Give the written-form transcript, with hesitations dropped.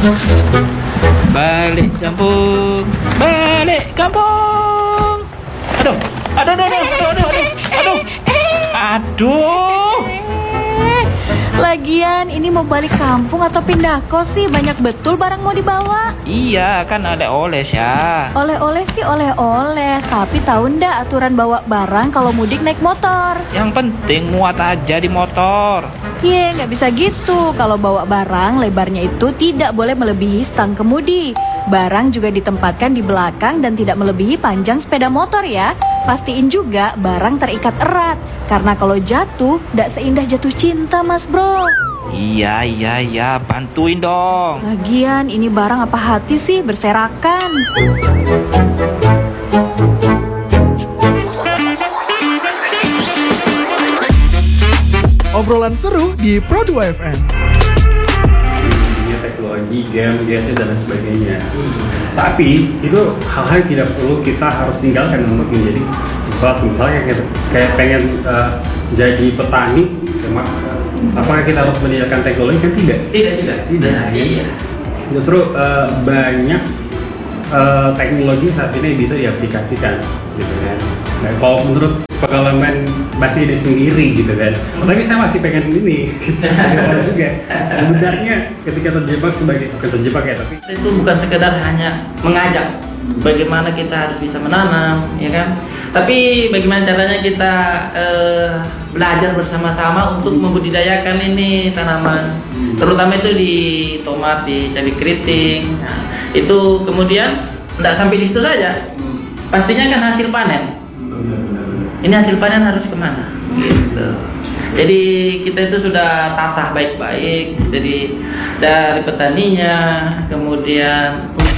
Balik kampung, balik kampung. Aduh, aduh. Lagian ini mau balik kampung atau pindah kos sih? Banyak betul barang mau dibawa. Iya, kan ada oles ya. Oleh-oleh sih oleh-oleh, tapi tahu ndak aturan bawa barang kalau mudik naik motor? Yang penting muat aja di motor. Nggak bisa gitu. Kalau bawa barang, lebarnya itu tidak boleh melebihi stang kemudi. Barang juga ditempatkan di belakang dan tidak melebihi panjang sepeda motor ya. Pastiin juga barang terikat erat, karena kalau jatuh, nggak seindah jatuh cinta mas bro. Iya, bantuin dong. Lagian ini barang apa hati sih berserakan. Obrolan seru di Pro2 FM. Teknologi, game, gadget dan lain sebagainya. Tapi itu hal-hal yang tidak perlu kita harus tinggalkan untuk menjadi sesuatu. Misalnya kayak pengen jadi petani, apakah kita harus meninggalkan teknologi? Kan tidak. Tidak. Iya. Justru banyak teknologi saat ini bisa diaplikasikan, gitu kan. Nah, kalau menurut pengalaman Mas ini sendiri gitu kan, tapi saya masih pengen ini juga. Sebenarnya ketika terjebak bukan terjebak ya, tapi itu bukan sekedar hanya mengajak bagaimana kita harus bisa menanam, ya kan? Tapi bagaimana caranya kita belajar bersama-sama untuk membudidayakan ini tanaman, terutama itu di tomat, di cabai keriting. Nah, itu kemudian tidak sampai di situ saja, pastinya kan hasil panen. Ini hasil panen harus kemana? Gitu. Jadi kita itu sudah tata baik-baik. Jadi dari petaninya, kemudian